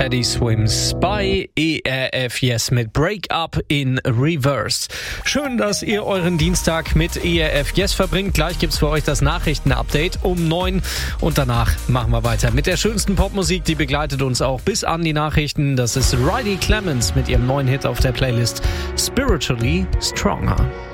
Teddy Swims bei ERF Yes mit Break Up in Reverse. Schön, dass ihr euren Dienstag mit ERF Yes verbringt. Gleich gibt's für euch das Nachrichten-Update um 9 und danach machen wir weiter mit der schönsten Popmusik. Die begleitet uns auch bis an die Nachrichten. Das ist Riley Clemens mit ihrem neuen Hit auf der Playlist Spiritually Stronger.